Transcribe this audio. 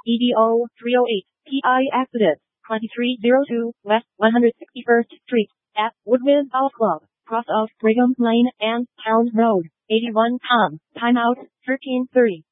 EDO 308, PI accident, 2302 West 161st Street, at Woodwind Golf Club, cross of Brigham Lane and Town Road, 81 Timeout, 13:30.